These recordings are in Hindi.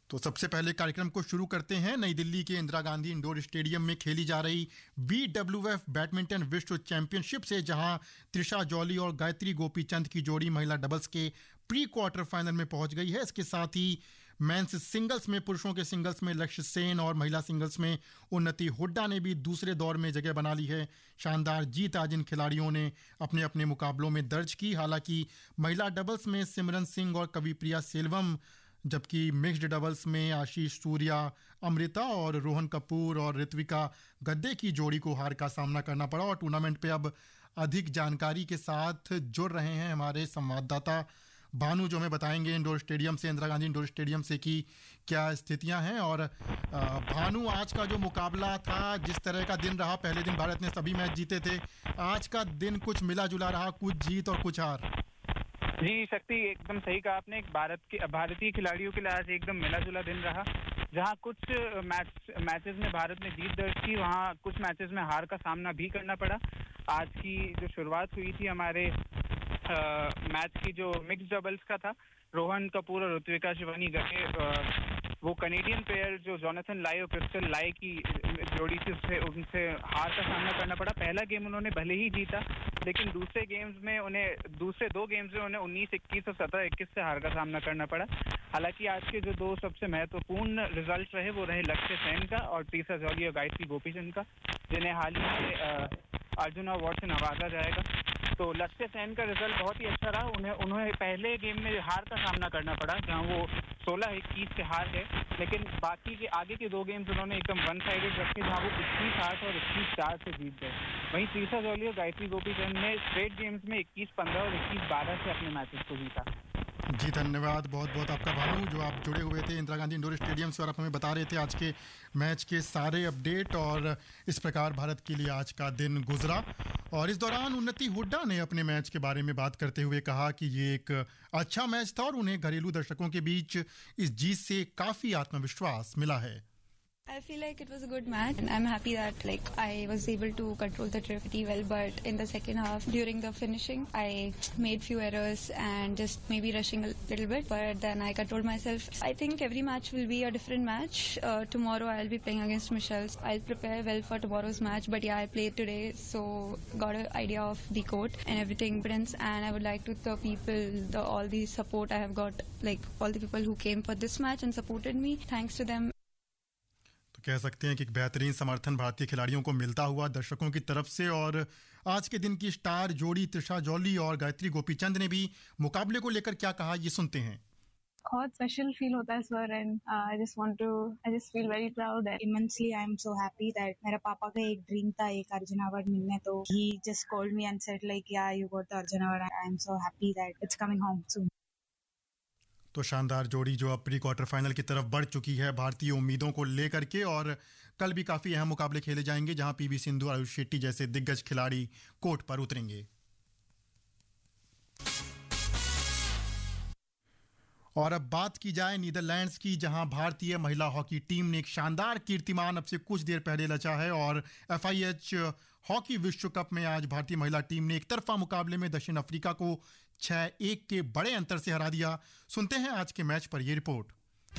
तो सबसे पहले कार्यक्रम को शुरू करते हैं नई दिल्ली के इंदिरा गांधी इंडोर स्टेडियम में खेली जा रही BWF बैडमिंटन विश्व चैंपियनशिप से, जहां त्रिशा जॉली और गायत्री गोपीचंद की जोड़ी महिला डबल्स के प्री क्वार्टर फाइनल में पहुंच गई है। इसके साथ ही मेंस सिंगल्स में, पुरुषों के सिंगल्स में लक्ष्य सेन और महिला सिंगल्स में उन्नति हुड्डा ने भी दूसरे दौर में जगह बना ली है। शानदार जीत आज इन खिलाड़ियों ने अपने अपने मुकाबलों में दर्ज की। हालांकि महिला डबल्स में सिमरन सिंह और कविप्रिया सेल्वम, जबकि मिक्स्ड डबल्स में आशीष सूर्या, अमृता और रोहन कपूर और ऋत्विका गद्दे की जोड़ी को हार का सामना करना पड़ा। और टूर्नामेंट पे अब अधिक जानकारी के साथ जुड़ रहे हैं हमारे संवाददाता भानु, जो हमें बताएंगे इंडोर स्टेडियम से, इंदिरा गांधी इंडोर स्टेडियम से कि क्या स्थितियां हैं। और भानु, आज का जो मुकाबला था, जिस तरह का दिन रहा, पहले दिन भारत ने सभी मैच जीते थे, आज का दिन कुछ मिला जुला रहा, कुछ जीत और कुछ हार। जी शक्ति, एकदम सही कहा आपने। भारतीय खिलाड़ियों के लिए आज एकदम मिला जुला दिन रहा, जहां कुछ मैचेस में भारत ने जीत दर्ज की, वहां कुछ मैचेस में हार का सामना भी करना पड़ा। आज की जो शुरुआत हुई थी हमारे मैच की, जो मिक्स डबल्स का था, रोहन कपूर और ऋत्विका शिवानी गद्दे, वो कनेडियन प्लेयर जो जोनाथन लाई और क्रिस्टल लाई की जोड़ी थी, उनसे हार का सामना करना पड़ा। पहला गेम उन्होंने भले ही जीता, लेकिन दूसरे दो गेम्स में उन्हें 19-21 और 17-21 से हार का सामना करना पड़ा। हालांकि आज के जो दो सबसे महत्वपूर्ण रिजल्ट रहे, वो रहे लक्ष्य सेन का और त्रिशा जॉली और गायत्री गोपीचंद का, जिन्हें हाल ही में अर्जुन अवार्ड से नवाजा जाएगा। तो लक्ष्य सेन का रिजल्ट बहुत ही अच्छा रहा। उन्हें पहले गेम में हार का सामना करना पड़ा, जहां वो 16-21 से हार गए, लेकिन बाकी के आगे के दो गेम्स उन्होंने एकदम वन साइडेड रखे, जहां वो 21-8 और 21-4 से जीत गए। वहीं त्रिशा जॉली और गायत्री गोपीचंद ने स्ट्रेट गेम्स में 21-15 और 21-12 से अपने मैचेस को जीता। जी धन्यवाद, बहुत बहुत आपका भानु, जो आप जुड़े हुए थे इंदिरा गांधी इंडोर स्टेडियम से और आप हमें बता रहे थे आज के मैच के सारे अपडेट। और इस प्रकार भारत के लिए आज का दिन गुजरा। और इस दौरान उन्नति हुड्डा ने अपने मैच के बारे में बात करते हुए कहा कि ये एक अच्छा मैच था और उन्हें घरेलू दर्शकों के बीच इस जीत से काफी आत्मविश्वास मिला है। I feel like it was a good match and I'm happy that I was able to control the drift pretty well, but in the second half during the finishing I made few errors and just maybe rushing a little bit, but then I controlled myself. I think every match will be a different match. Tomorrow I'll be playing against Michelle. I'll prepare well for tomorrow's match, but yeah, I played today, so got an idea of the court and everything. And I would like to the people, all the support I have got, all the people who came for this match and supported me, thanks to them. तो कह सकते हैं कि एक बेहतरीन समर्थन भारतीय खिलाड़ियों को मिलता हुआ दर्शकों की तरफ से। और आज के दिन की स्टार जोड़ी त्रिशा जॉली और गायत्री गोपीचंद ने भी मुकाबले को लेकर क्या कहा, ये सुनते हैं। बहुत स्पेशल फील होता है sir, and I just feel very proud immensely. I am so happy that मेरा पापा का एक ड्रीम था एक अर्जुन अवार्ड मिलने, तो ही just called me and said या you got the Arjun award. I am so happy that it's coming home soon. तो शानदार जोड़ी जो अब प्री क्वार्टर फाइनल की तरफ बढ़ चुकी है भारतीय उम्मीदों को लेकर के। और कल भी काफी अहम मुकाबले खेले जाएंगे, जहां पीवी सिंधु, आयुष शेट्टी जैसे दिग्गज खिलाड़ी कोर्ट पर उतरेंगे। और अब बात की जाए नीदरलैंड्स की, जहां भारतीय महिला हॉकी टीम ने एक शानदार कीर्तिमान अब से कुछ देर पहले रचा है। और FIH हॉकी विश्व कप में आज भारतीय महिला टीम ने एक तरफा मुकाबले में दक्षिण अफ्रीका को 6-1 के बड़े अंतर से हरा दिया। सुनते हैं आज के मैच पर ये रिपोर्ट।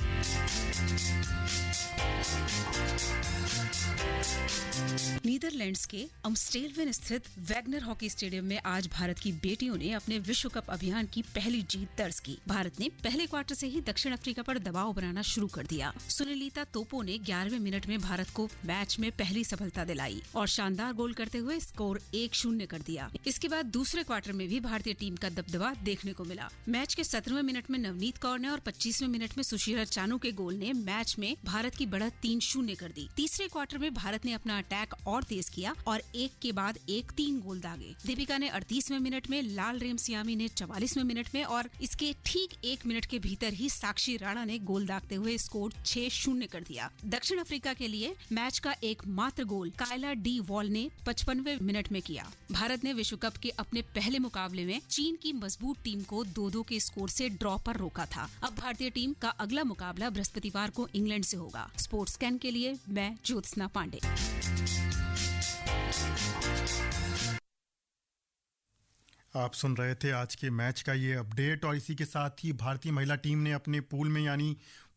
नीदरलैंड्स के अम्स्टेलवेन स्थित वैगनर हॉकी स्टेडियम में आज भारत की बेटियों ने अपने विश्व कप अभियान की पहली जीत दर्ज की। भारत ने पहले क्वार्टर से ही दक्षिण अफ्रीका पर दबाव बनाना शुरू कर दिया। सुनीलिता तोपो ने 11वें मिनट में भारत को मैच में पहली सफलता दिलाई और शानदार गोल करते हुए स्कोर 1-0 कर दिया। इसके बाद दूसरे क्वार्टर में भी भारतीय टीम का दबदबा देखने को मिला। मैच के 17वें मिनट में नवनीत कौर ने और 25वें मिनट में सुशीला चानू के गोल ने मैच में भारत की बढ़त 3-0 कर दी। तीसरे क्वार्टर में भारत ने अपना अटैक और तेज किया और एक के बाद एक 3 गोल दागे। दीपिका ने 38वें मिनट में, लाल रेमसियामी ने 44वें मिनट में और इसके ठीक 1 मिनट के भीतर ही साक्षी राणा ने गोल दागते हुए स्कोर 6-0 कर दिया। दक्षिण अफ्रीका के लिए मैच का एकमात्र गोल कायला डी वॉल ने 55वें मिनट में किया। भारत ने विश्व कप के अपने पहले मुकाबले में चीन की मजबूत टीम को 2-2 के स्कोर से ड्रॉ पर रोका था। अब भारतीय टीम का अगला मुकाबला बृहस्पतिवार को इंग्लैंड से होगा। स्पोर्ट्स स्कैन के लिए मैं ज्योत्सना पांडे। आप सुन रहे थे आज के मैच का ये अपडेट। और इसी के साथ ही भारतीय महिला टीम ने अपने पूल में यानी